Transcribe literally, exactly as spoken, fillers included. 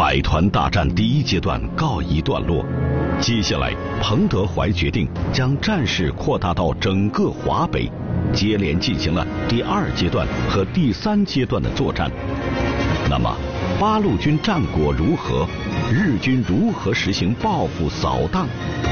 百团大战第一阶段告一段落，接下来彭德怀决定将战事扩大到整个华北，接连进行了第二阶段和第三阶段的作战。那么八路军战果如何？日军如何实行报复扫荡？